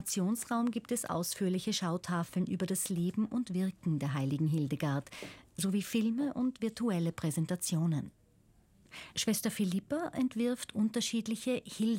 Informationsraum gibt es ausführliche Schautafeln über das Leben und Wirken der heiligen Hildegard, sowie Filme und virtuelle Präsentationen. Schwester Philippa entwirft unterschiedliche